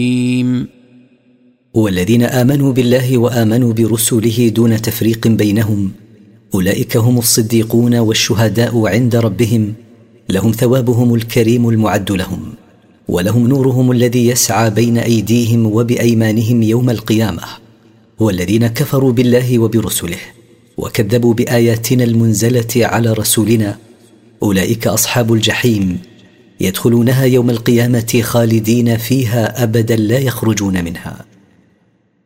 والذين آمنوا بالله وآمنوا برسله دون تفريق بينهم أولئك هم الصديقون والشهداء عند ربهم، لهم ثوابهم الكريم المعد لهم، ولهم نورهم الذي يسعى بين أيديهم وبأيمانهم يوم القيامة. والذين كفروا بالله وبرسله وكذبوا بآياتنا المنزلة على رسولنا أولئك أصحاب الجحيم، يدخلونها يوم القيامة خالدين فيها أبدا لا يخرجون منها.